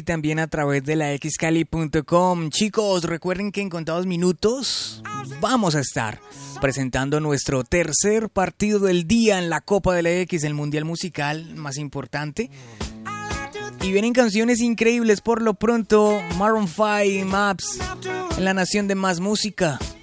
también a través de la xcali.com. Chicos, recuerden que en contados minutos vamos a estar presentando nuestro tercer partido del día en la Copa de la X, el mundial musical más importante. Y vienen canciones increíbles por lo pronto. Maroon 5 y Maps en la nación de más música.